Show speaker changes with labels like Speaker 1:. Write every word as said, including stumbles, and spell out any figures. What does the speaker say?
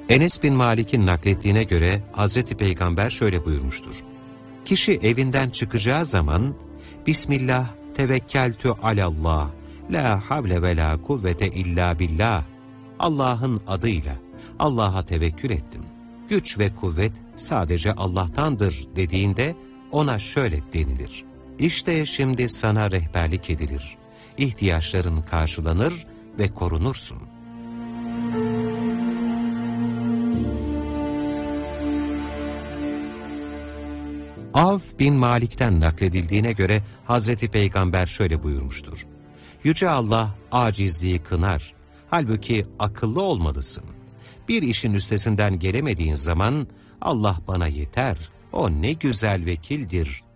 Speaker 1: Enes bin Malik'in naklettiğine göre Hazreti Peygamber şöyle buyurmuştur. Kişi evinden çıkacağı zaman Bismillah tevekkeltü alallah, la havle ve la kuvvete illa billah. Allah'ın adıyla Allah'a tevekkül ettim. Güç ve kuvvet sadece Allah'tandır dediğinde ona şöyle denilir. İşte şimdi sana rehberlik edilir. İhtiyaçların karşılanır ve korunursun. Avf bin Malik'ten nakledildiğine göre Hazreti Peygamber şöyle buyurmuştur. Yüce Allah acizliği kınar. Halbuki akıllı olmalısın. Bir işin üstesinden gelemediğin zaman Allah bana yeter, o ne güzel vekildir